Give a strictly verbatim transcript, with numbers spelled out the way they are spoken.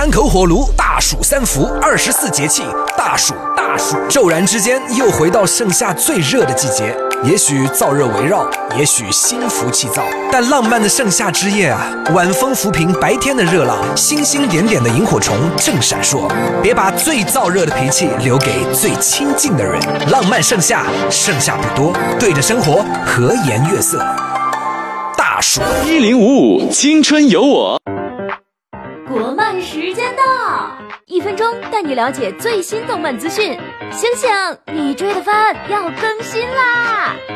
三口火炉，大暑三伏，二十四节气，大暑大暑。骤然之间，又回到盛夏最热的季节。也许燥热围绕，也许心浮气躁，但浪漫的盛夏之夜啊，晚风抚平白天的热浪，星星点点的萤火虫正闪烁。别把最燥热的脾气留给最亲近的人。浪漫盛夏，盛夏不多，对着生活和颜悦色。大暑一零五五青春有我。 国漫时间到，一分钟带你了解最新动漫资讯。醒醒，你追的番要更新啦！